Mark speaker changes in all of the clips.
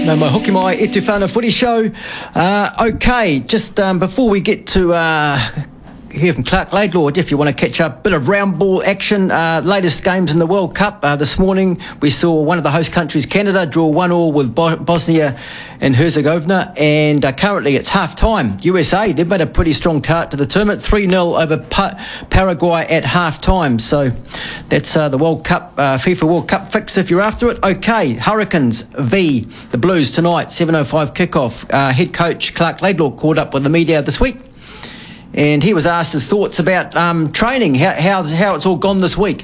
Speaker 1: No more Hoki Mai e te whana footy show. Okay, just before we get to hear from Clark Laidlaw, if you want to catch up, a bit of round ball action. Latest games in the World Cup. This morning we saw one of the host countries, Canada, draw 1-1 with Bosnia and Herzegovina, and currently it's half-time. USA, they've made a pretty strong start to the tournament, 3-0 over Paraguay at half-time. So that's the World Cup, FIFA World Cup fix if you're after it. Okay, Hurricanes v the Blues tonight, 7:05 kickoff. Head coach Clark Laidlaw caught up with the media this week, and he was asked his thoughts about training, how it's all gone this week.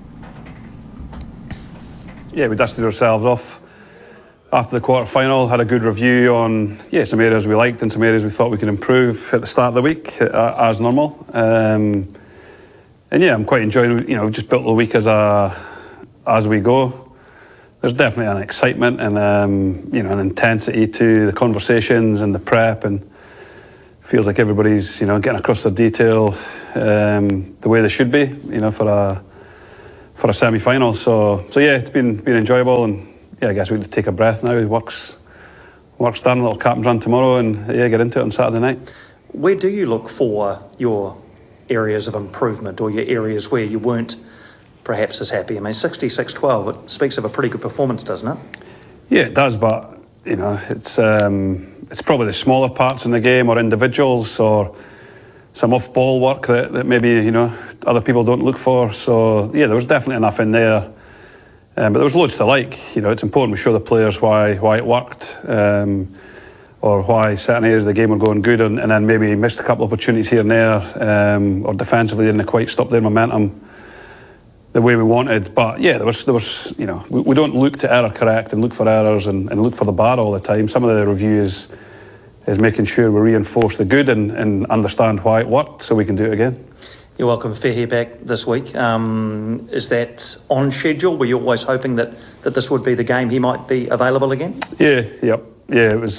Speaker 2: Yeah, we dusted ourselves off after the quarter-final, had a good review on some areas we liked and some areas we thought we could improve at the start of the week, as normal. And yeah, I'm quite enjoying, we've just built the week as we go. There's definitely an excitement and an intensity to the conversations and the prep, and feels like everybody's getting across their detail the way they should be, for a semi-final. So yeah, it's been enjoyable, and yeah, I guess we need to take a breath now. Work's done, a little captain's run tomorrow, and yeah, get into it on Saturday night.
Speaker 3: Where do you look for your areas of improvement, or your areas where you weren't perhaps as happy? I mean, 66-12, it speaks of a pretty good performance, doesn't it? Yeah,
Speaker 2: it does, but it's probably the smaller parts in the game, or individuals, or some off-ball work that maybe other people don't look for. So yeah, there was definitely enough in there, but there was loads to like. It's important we show the players why it worked, or why certain areas of the game were going good, and then maybe missed a couple of opportunities here and there, or defensively didn't quite stop their momentum the way we wanted. But yeah, there was we don't look to error correct and look for errors and look for the bad all the time. Some of the review is making sure we reinforce the good and understand why it worked so we can do it again.
Speaker 3: You're welcome. Fair back this week. Is that on schedule? Were you always hoping that this would be the game he might be available again?
Speaker 2: Yeah, it was.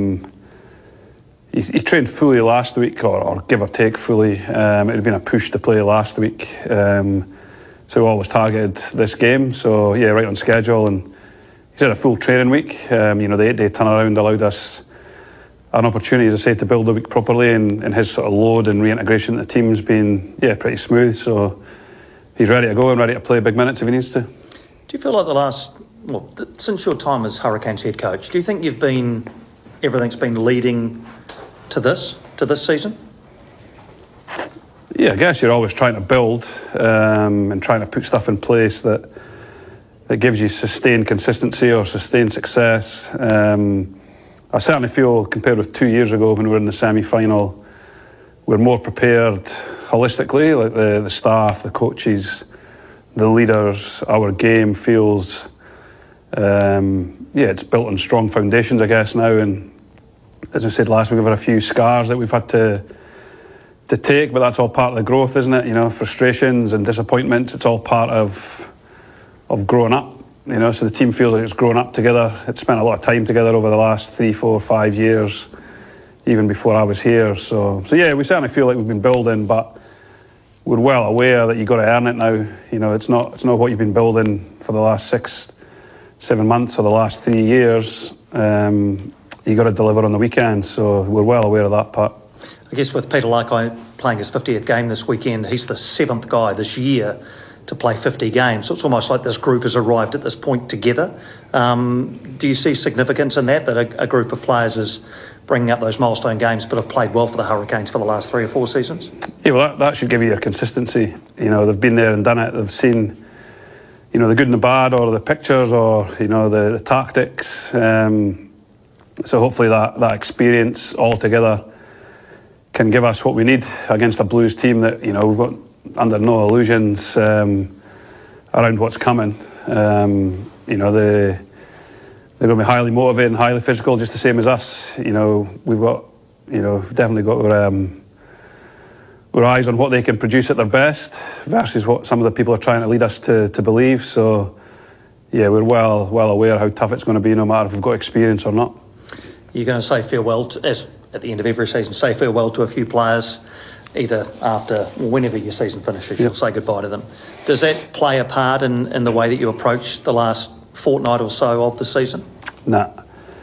Speaker 2: He trained fully last week, or give or take fully. It had been a push to play last week. So we always targeted this game. So yeah, right on schedule, and he's had a full training week. The 8-day turnaround allowed us an opportunity, as I say, to build the week properly, and his sort of load and reintegration to the team's been pretty smooth. So he's ready to go and ready to play big minutes if he needs to.
Speaker 3: Do you feel like since your time as Hurricanes head coach, do you think everything's been leading to this season?
Speaker 2: Yeah, I guess you're always trying to build and trying to put stuff in place that gives you sustained consistency or sustained success. I certainly feel, compared with 2 years ago when we were in the semi-final, we're more prepared holistically, like the staff, the coaches, the leaders. Our game feels, it's built on strong foundations, I guess, now. And as I said last week, we've had a few scars that we've had to take, but that's all part of the growth, isn't it? Frustrations and disappointments, it's all part of growing up. So the team feels like it's grown up together. It's spent a lot of time together over the last 3, 4, 5 years, even before I was here. So yeah, we certainly feel like we've been building, but we're well aware that you've got to earn it now. It's not what you've been building for the last 6, 7 months or the last 3 years. You got to deliver on the weekend. So we're well aware of that part.
Speaker 3: I guess with Peter Laikai playing his 50th game this weekend, he's the 7th guy this year to play 50 games. So it's almost like this group has arrived at this point together. Do you see significance in that a group of players is bringing up those milestone games but have played well for the Hurricanes for the last 3 or 4 seasons?
Speaker 2: Yeah, well, that should give you your consistency. They've been there and done it. They've seen, the good and the bad, or the pictures, or, the tactics. So hopefully that experience all together can give us what we need against a Blues team that, we've got under no illusions around what's coming. They're going to be highly motivated and highly physical, just the same as us. We've definitely got our eyes on what they can produce at their best versus what some of the people are trying to lead us to believe. So, yeah, we're well aware how tough it's going to be, no matter if we've got experience or not.
Speaker 3: You're going to say farewell, as at the end of every season, say farewell to a few players, either after or whenever your season finishes, you'll say goodbye to them. Does that play a part in the way that you approach the last fortnight or so of the season?
Speaker 2: Nah.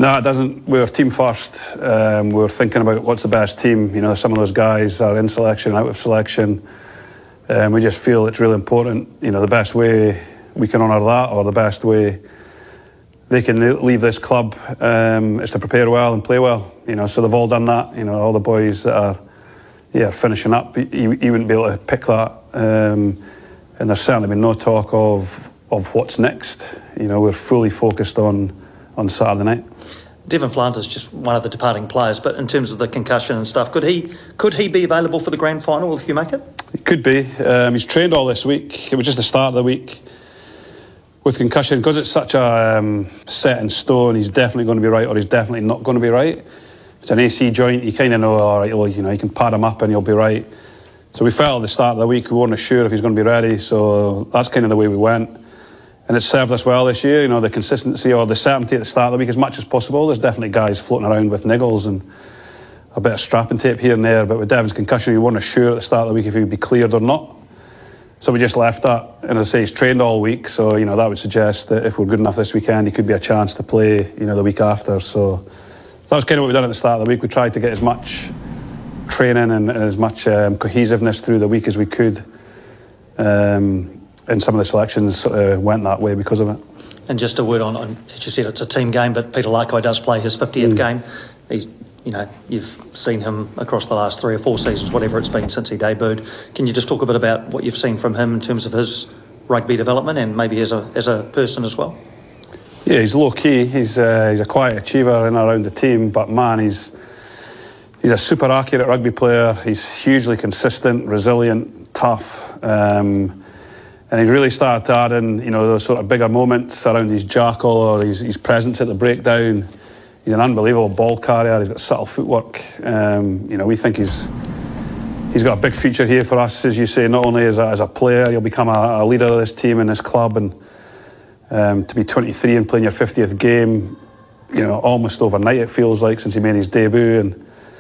Speaker 2: No, it doesn't. We're team first. We're thinking about what's the best team. You know, some of those guys are in selection, out of selection. We just feel it's really important. You know, the best way we can honour that, or the best way they can leave this club, is to prepare well and play well. You know, so they've all done that. You know, all the boys that are finishing up, you wouldn't be able to pick that. And there's certainly been no talk of what's next. You know, we're fully focused on Saturday night.
Speaker 3: Devon Flanders, just one of the departing players, but in terms of the concussion and stuff, could he be available for the grand final if you make it?
Speaker 2: He could be. He's trained all this week. It was just the start of the week with concussion, because it's such a set in stone. He's definitely going to be right, or he's definitely not going to be right. If it's an AC joint, you kind of know, all right, well, you know, you can pad him up and he'll be right. So we felt at the start of the week we weren't sure if he's going to be ready. So that's kind of the way we went. And it's served us well this year, you know, the consistency or the certainty at the start of the week as much as possible. There's definitely guys floating around with niggles and a bit of strapping tape here and there, but with Devon's concussion, we weren't sure at the start of the week if he would be cleared or not. So we just left that. And as I say, he's trained all week, so, you know, that would suggest that if we're good enough this weekend, he could be a chance to play, you know, the week after. So that was kind of what we done at the start of the week. We tried to get as much training and as much cohesiveness through the week as we could. And some of the selections went that way because of it. And
Speaker 3: just a word on, as you said, it's a team game, but Peter Lakai does play his 50th game. He's, you know, you've seen him across the last 3 or 4 seasons, whatever it's been since he debuted. Can you just talk a bit about what you've seen from him in terms of his rugby development and maybe as a person as well?
Speaker 2: Yeah, he's low key. He's a quiet achiever in and around the team, but man, he's a super accurate rugby player. He's hugely consistent, resilient, tough. And he really started to add in, you know, those sort of bigger moments around his jackal or his presence at the breakdown. He's an unbelievable ball carrier. He's got subtle footwork. You know, we think he's got a big future here for us, as you say, not only as a player, he'll become a leader of this team and this club. And to be 23 and playing your 50th game, you know, almost overnight it feels like, since he made his debut.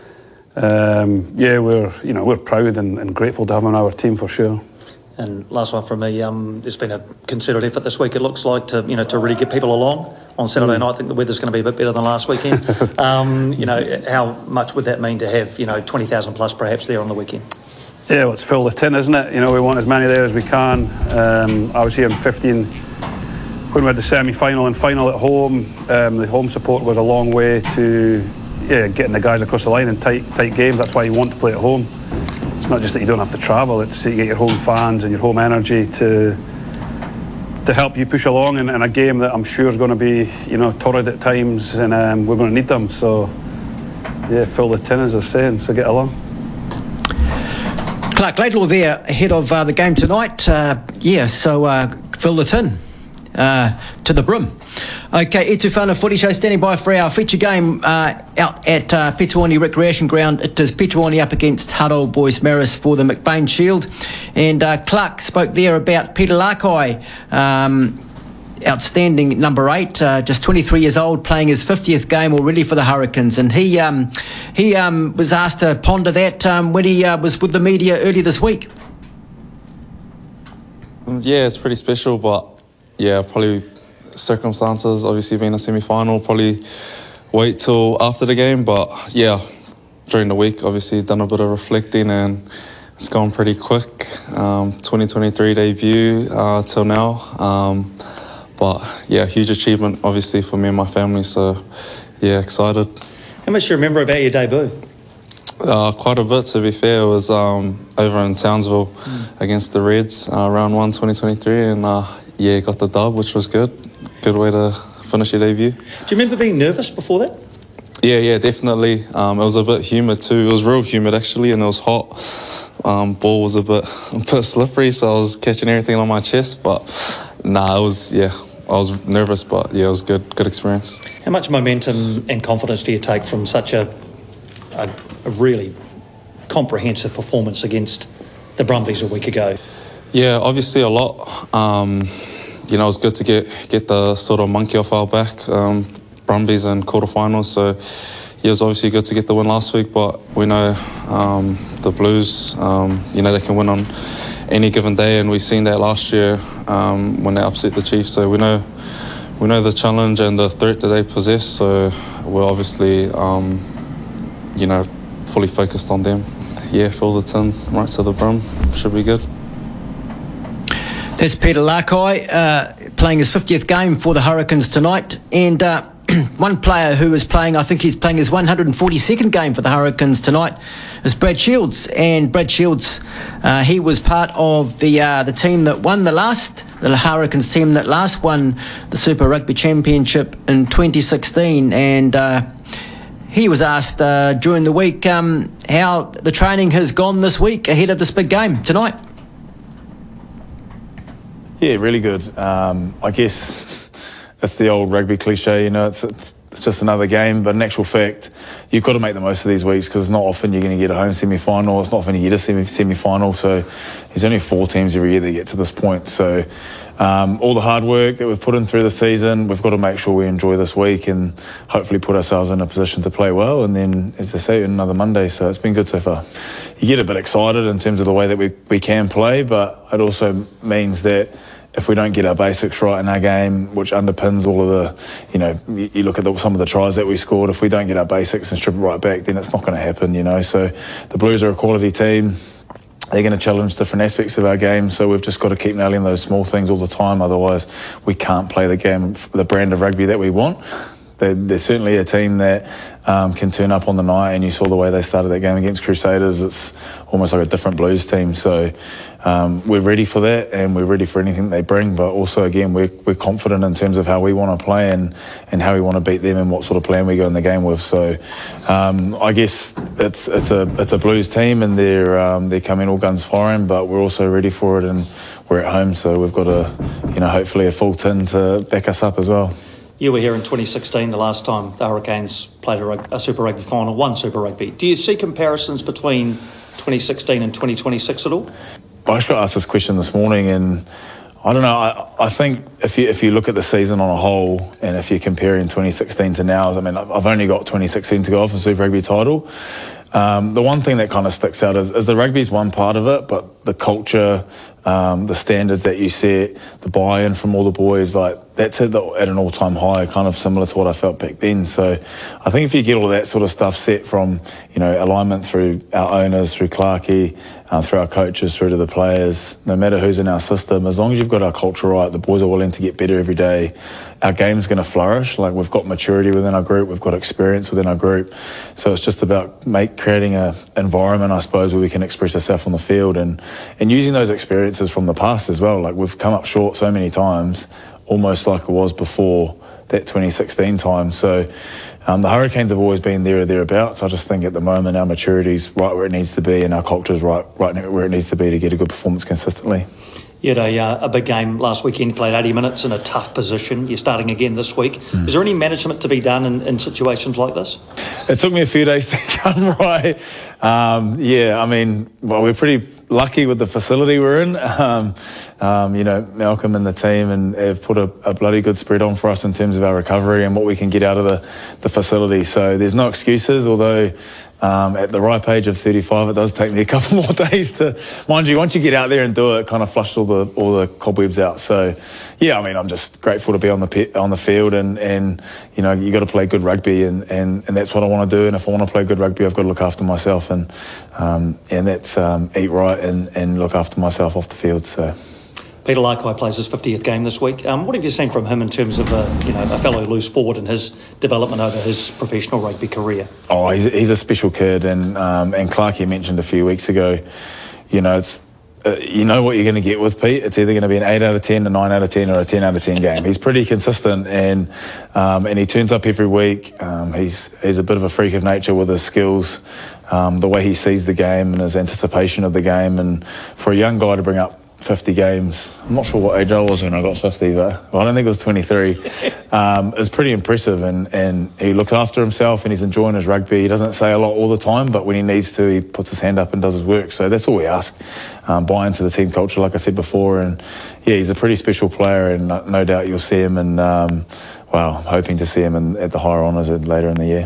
Speaker 2: And yeah, we're proud and grateful to have him on our team for sure.
Speaker 3: And last one from me, there's been a considered effort this week, it looks like, to really get people along on Saturday night. I think the weather's going to be a bit better than last weekend. You know, how much would that mean to have, 20,000 plus perhaps there on the weekend?
Speaker 2: Yeah, well, it's fill the tin, isn't it? You know, we want as many there as we can. I was here in 15 when we had the semi-final and final at home. The home support was a long way to getting the guys across the line in tight games. That's why you want to play at home. It's not just that you don't have to travel, it's that you get your home fans and your home energy to help you push along in a game that I'm sure is going to be, torrid at times, and we're going to need them. So, yeah, fill the tin, as they're saying, so get along.
Speaker 1: Clark Laidlaw there ahead of the game tonight. So fill the tin to the brim. Okay, E Tufana Footy Show standing by for our feature game out at Petawani Recreation Ground. It is Petawani up against Huddle Boys Maris for the McBain Shield. And Clark spoke there about Peter Lakai, outstanding number 8, just 23 years old, playing his 50th game already for the Hurricanes. And he was asked to ponder that when he was with the media earlier this week.
Speaker 4: Yeah, it's pretty special, but yeah, probably circumstances, obviously being a semi-final, probably wait till after the game. But yeah, during the week, obviously done a bit of reflecting, and it's gone pretty quick. 2023 debut till now. But yeah, huge achievement obviously for me and my family, so yeah, excited.
Speaker 3: How much do you remember about your debut?
Speaker 4: Quite a bit, to be fair. It was over in Townsville against the Reds, round 1 2023, and yeah, got the dub, which was good. Good way to finish your debut.
Speaker 3: Do you remember being nervous before that?
Speaker 4: Yeah, definitely. It was a bit humid too. It was real humid actually, and it was hot. Ball was a bit slippery, so I was catching everything on my chest. But I was nervous, but yeah, it was good experience.
Speaker 3: How much momentum and confidence do you take from such a really comprehensive performance against the Brumbies a week ago? Yeah,
Speaker 4: obviously a lot. It was good to get the sort of monkey off our back, Brumbies in quarterfinals. So yeah, it was obviously good to get the win last week, but we know the Blues, they can win on any given day, and we've seen that last year when they upset the Chiefs. So we know we know the challenge and the threat that they possess, so we're obviously, fully focused on them. Yeah, fill the tin right to the brim. Should be good.
Speaker 1: That's Peter Lakai playing his 50th game for the Hurricanes tonight. And one player who is playing, I think he's playing his 142nd game for the Hurricanes tonight, is Brad Shields. And Brad Shields, he was part of the team that won the Hurricanes team that last won the Super Rugby Championship in 2016. And he was asked during the week how the training has gone this week ahead of this big game tonight.
Speaker 5: Yeah, really good. I guess it's the old rugby cliche, it's just another game, but in actual fact, you've got to make the most of these weeks because it's not often you're going to get a home semi-final, it's not often you get a semi-final, so there's only 4 teams every year that get to this point. So all the hard work that we've put in through the season, we've got to make sure we enjoy this week and hopefully put ourselves in a position to play well, and then, as they say, another Monday, so it's been good so far. You get a bit excited in terms of the way that we can play, but it also means that if we don't get our basics right in our game, which underpins all of the, you look at some of the tries that we scored, if we don't get our basics and strip it right back, then it's not going to happen, So the Blues are a quality team. They're going to challenge different aspects of our game, so we've just got to keep nailing those small things all the time, otherwise we can't play the game, the brand of rugby that we want. They're certainly a team that can turn up on the night, and you saw the way they started that game against Crusaders. It's almost like a different Blues team. So we're ready for that, and we're ready for anything they bring. But also, again, we're confident in terms of how we want to play and how we want to beat them and what sort of plan we go in the game with. So I guess it's a Blues team, and they're coming all guns firing. But we're also ready for it, and we're at home, so we've got hopefully a full tin to back us up as well.
Speaker 3: You were here in 2016, the last time the Hurricanes played a Super Rugby final, won Super Rugby. Do you see comparisons between 2016 and 2026 at all?
Speaker 5: I actually asked this question this morning, and I don't know. I think if you look at the season on a whole, and if you're comparing 2016 to now, I've only got 2016 to go off the Super Rugby title. The one thing that kind of sticks out is the rugby's one part of it, but the culture, the standards that you set, the buy-in from all the boys, that's at an all-time high, kind of similar to what I felt back then. So I think if you get all that sort of stuff set from, alignment through our owners, through Clarkey, through our coaches, through to the players, no matter who's in our system, as long as you've got our culture right, the boys are willing to get better every day, our game's going to flourish. We've got maturity within our group, we've got experience within our group. So it's just about creating an environment, I suppose, where we can express ourselves on the field and using those experiences from the past as well. We've come up short so many times, almost like it was before that 2016 time. So the Hurricanes have always been there or thereabouts. I just think at the moment our maturity's right where it needs to be and our culture's right where it needs to be to get a good performance consistently.
Speaker 3: You had a big game last weekend. You played 80 minutes in a tough position. You're starting again this week. Is there any management to be done in situations like this?
Speaker 5: It took me a few days to come right. We're pretty lucky with the facility we're in. Malcolm and the team and have put a bloody good spread on for us in terms of our recovery and what we can get out of the facility. So there's no excuses, although at the ripe age of 35, it does take me a couple more days to, mind you, once you get out there and do it, kind of flush all the cobwebs out. So, I'm just grateful to be on the field and you got to play good rugby and that's what I want to do. And if I want to play good rugby, I've got to look after myself and that's eat right and look after myself off the field. So.
Speaker 3: Peter Lakai plays his 50th game this week. What have you seen from him in terms of a fellow loose forward and his development over his professional rugby career?
Speaker 5: Oh, he's a special kid, and Clarkey mentioned a few weeks ago, it's you know what you're going to get with Pete. It's either going to be an 8 out of 10, a 9 out of 10, or a 10 out of 10 game. He's pretty consistent, and he turns up every week. He's a bit of a freak of nature with his skills, the way he sees the game and his anticipation of the game, and for a young guy to bring up 50 games. I'm not sure what age I was when I got 50, but I don't think it was 23. It's pretty impressive, and he looks after himself and he's enjoying his rugby. He doesn't say a lot all the time, but when he needs to, he puts his hand up and does his work. So that's all we ask. Buy into the team culture, like I said before, and he's a pretty special player, and no doubt you'll see him, and I'm hoping to see him at the higher honours later in the year.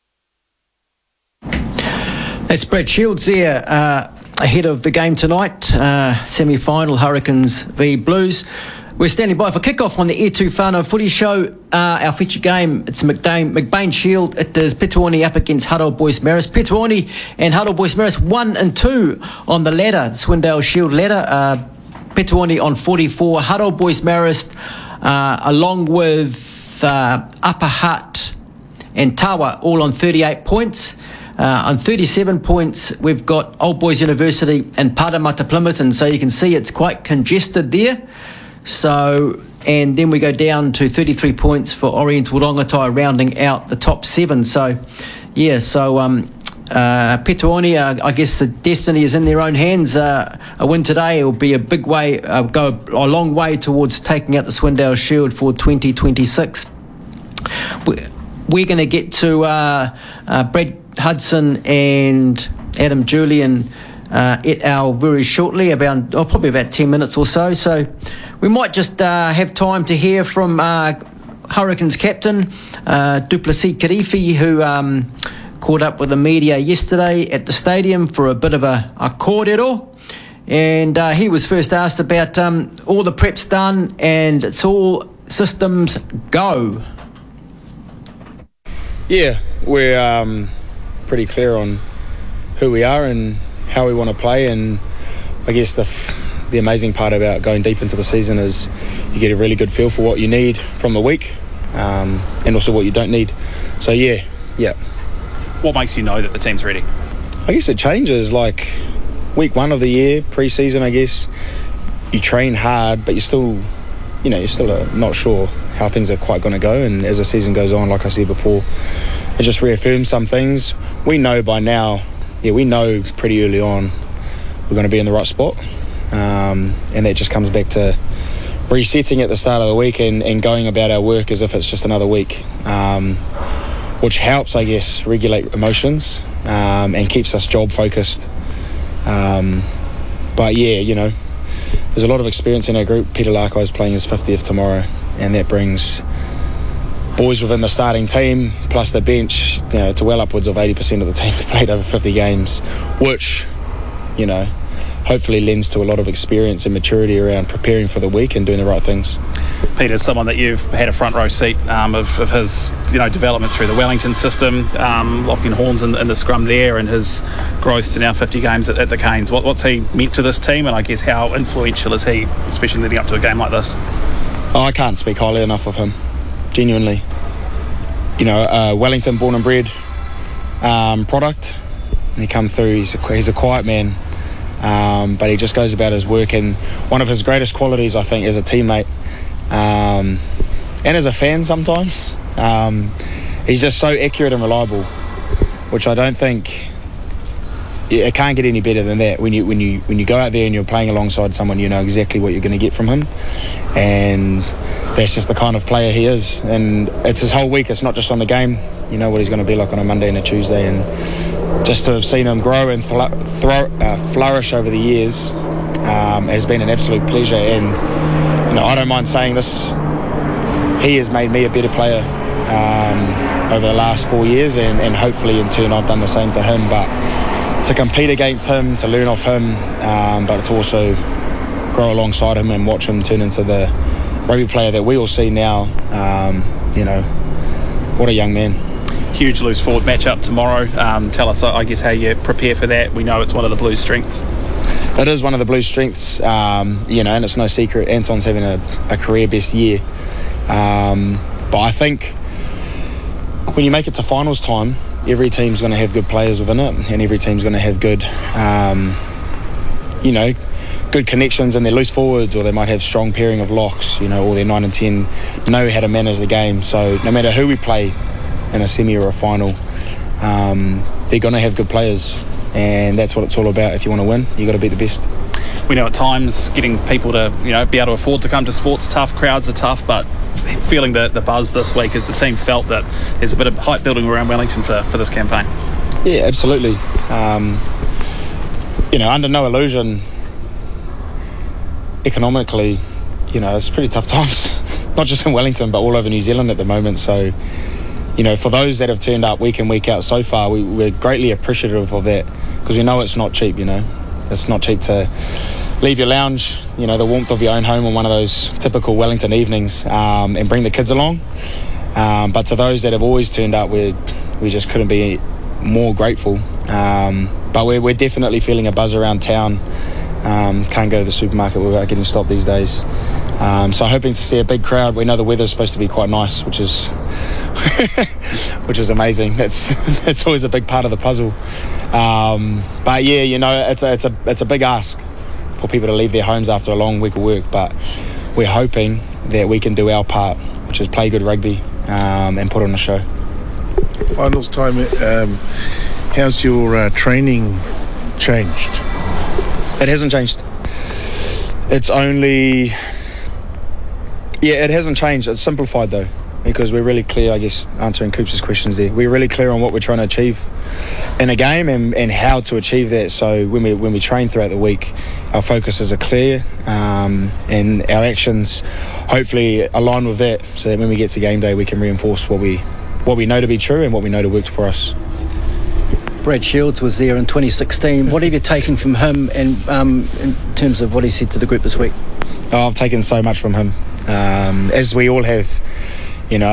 Speaker 1: That's Brad Shields there. Ahead of the game tonight, semi-final Hurricanes v Blues. We're standing by for kick-off on the E Tufano Footy Show. Our feature game, it's McBain Shield. It is Petaoni up against Huddle Boys Marist. Petaoni and Huddle Boys Marist 1 and 2 on the ladder, the Swindale Shield ladder. Petaoni on 44, Huddle Boys Marist along with Upper Hutt and Tawa all on 38 points. On 37 points, we've got Old Boys University and Parramatta Plymouth, and so you can see it's quite congested there. So, and then we go down to 33 points for Oriental Rongotai, rounding out the top 7. So, yeah, so Petaoni, I guess the destiny is in their own hands. A win today will be a big way, go a long way towards taking out the Swindale Shield for 2026. We're going to get to Brad Hudson and Adam Julian et al. Very shortly, probably about 10 minutes or so. So we might just have time to hear from Hurricanes captain Duplessis Kirifi, who caught up with the media yesterday at the stadium for a bit of a kōrero. And he was first asked about all the prep's done and it's all systems go.
Speaker 6: Yeah, we're pretty clear on who we are and how we want to play, and I guess the amazing part about going deep into the season is you get a really good feel for what you need from the week, and also what you don't need. So yeah.
Speaker 7: What makes you know that the team's ready?
Speaker 6: I guess it changes, like week 1 of the year, pre-season, I guess, you train hard, but you're still not sure how things are quite going to go, and as the season goes on, like I said before, it just reaffirms some things. We know by now, we know pretty early on we're going to be in the right spot, and that just comes back to resetting at the start of the week and going about our work as if it's just another week, which helps, I guess, regulate emotions and keeps us job focused. But yeah, there's a lot of experience in our group. Peter Larkai is playing his 50th tomorrow, and that brings boys within the starting team plus the bench, to well upwards of 80% of the team have played over 50 games, which, hopefully lends to a lot of experience and maturity around preparing for the week and doing the right things.
Speaker 7: Peter's someone that you've had a front row seat of his development through the Wellington system, locking horns in the scrum there, and his growth to now 50 games at the Canes. What's he meant to this team, and I guess how influential is he, especially leading up to a game like this?
Speaker 6: I can't speak highly enough of him, genuinely. Wellington born and bred product, and he come through, he's a quiet man, but he just goes about his work, and one of his greatest qualities, I think, as a teammate and as a fan sometimes, he's just so accurate and reliable, which I don't think it can't get any better than that. When you go out there and you're playing alongside someone, you know exactly what you're going to get from him, and that's just the kind of player he is. And it's his whole week, it's not just on the game. You know what he's going to be like on a Monday and a Tuesday, and just to have seen him grow and flourish over the years has been an absolute pleasure. And I don't mind saying this, he has made me a better player over the last 4 years, and hopefully in turn I've done the same to him. But to compete against him, to learn off him, but to also grow alongside him and watch him turn into the rugby player that we all see now, what a young man.
Speaker 7: Huge loose forward matchup tomorrow. Tell us, I guess, how you prepare for that. We know it's one of the Blues' strengths.
Speaker 6: It is one of the Blues' strengths, and it's no secret Anton's having a career best year. But I think when you make it to finals time, every team's going to have good players within it, and every team's going to have good, good connections in their loose forwards, or they might have strong pairing of locks, or their 9 and 10 know how to manage the game. So no matter who we play in a semi or a final, they're going to have good players, and that's what it's all about. If you want to win, you got to beat the best.
Speaker 7: We know at times getting people to be able to afford to come to sport's tough, crowds are tough, but feeling the buzz this week as the team felt that there's a bit of hype building around Wellington for this campaign.
Speaker 6: Yeah, absolutely. Under no illusion, economically, it's pretty tough times, not just in Wellington but all over New Zealand at the moment. So for those that have turned up week in, week out so far, we're greatly appreciative of that, because we know it's not cheap. It's not cheap to leave your lounge, you know, the warmth of your own home on one of those typical Wellington evenings, and bring the kids along. But to those that have always turned up, we just couldn't be more grateful. But we're definitely feeling a buzz around town. Can't go to the supermarket without getting stopped these days. So hoping to see a big crowd. We know the weather's supposed to be quite nice, which is which is amazing. That's always a big part of the puzzle. But yeah, you know, it's a big ask for people to leave their homes after a long week of work. But we're hoping that we can do our part, which is play good rugby and put on a show.
Speaker 8: Finals time. How's your training changed?
Speaker 6: It hasn't changed. It's only... Yeah, it hasn't changed. It's simplified, though, because we're really clear, I guess, answering Coops' questions there. We're really clear on what we're trying to achieve in a game and how to achieve that. So when we train throughout the week, our focuses are clear and our actions hopefully align with that, so that when we get to game day, we can reinforce what we know to be true and what we know to work for us.
Speaker 1: Brad Shields was there in 2016. What have you taken from him and in terms of what he said to the group this week?
Speaker 6: I've taken so much from him, as we all have.